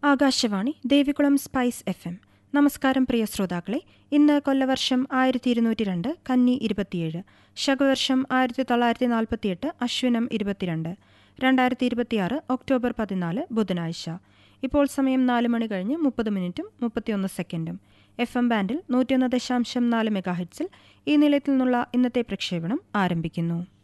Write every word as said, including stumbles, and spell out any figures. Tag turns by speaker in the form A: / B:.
A: Akashvani Devikulam spice F M. നമസ്കാരം പ്രിയ ശ്രോതാക്കളെ. ഇന്ന് കൊല്ലവർഷം ആയിരത്തി ഇരുന്നൂറ്റി രണ്ട് കന്നി ഇരുപത്തിയേഴ്, ശകവർഷം ആയിരത്തി തൊള്ളായിരത്തി നാൽപ്പത്തിയെട്ട് അശ്വിനം ഇരുപത്തിരണ്ട്, രണ്ടായിരത്തി ഇരുപത്തിയാറ് ഒക്ടോബർ പതിനാല് ബുധനാഴ്ച. ഇപ്പോൾ സമയം നാല് മണി കഴിഞ്ഞ് മുപ്പത് മിനിറ്റും മുപ്പത്തിയൊന്ന് സെക്കൻഡും. എഫ് എം ബാൻഡിൽ നൂറ്റിയൊന്ന് ദശാംശം നാല് മെഗാഹിറ്റ്സിൽ ഈ നിലയത്തിൽ നിന്നുള്ള ഇന്നത്തെ പ്രക്ഷേപണം ആരംഭിക്കുന്നു.